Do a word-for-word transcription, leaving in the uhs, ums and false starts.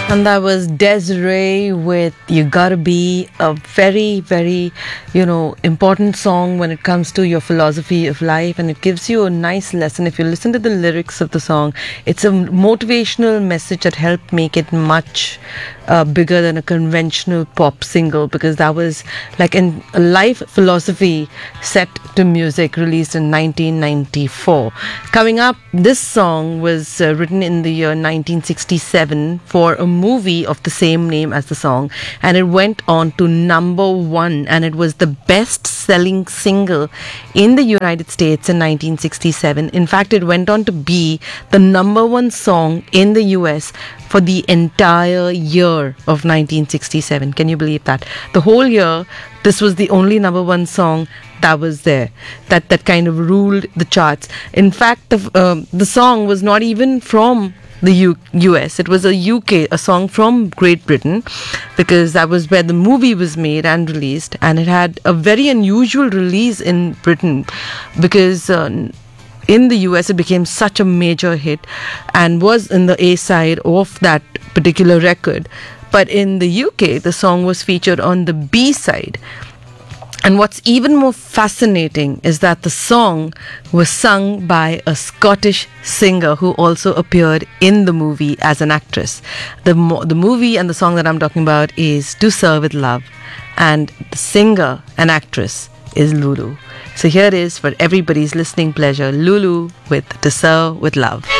And that was Desiree with You Gotta Be, a very, very, you know, important song when it comes to your philosophy of life. And it gives you a nice lesson. If you listen to the lyrics of the song, it's a motivational message that helped make it much uh, bigger than a conventional pop single, because that was like an, a life philosophy set to music released in nineteen ninety-four. Coming up, this song was uh, written in the year nineteen sixty-seven for a movie of the same name as the song, and it went on to number one, and it was the best selling single in the United States in nineteen sixty-seven. In fact, it went on to be the number one song in the U S for the entire year of nineteen sixty-seven. Can you believe that? The whole year, this was the only number one song that was there, that that kind of ruled the charts. In fact, the um, the song was not even from the U- US. It was a U K, a song from Great Britain, because that was where the movie was made and released, and it had a very unusual release in Britain, because uh, in the U S it became such a major hit and was in the A side of that particular record. But in the U K, the song was featured on the B side. And what's even more fascinating is that the song was sung by a Scottish singer who also appeared in the movie as an actress. The mo- the movie and the song that I'm talking about is To Sir With Love, and the singer and actress is Lulu. So here it is for everybody's listening pleasure, Lulu with To Sir With Love.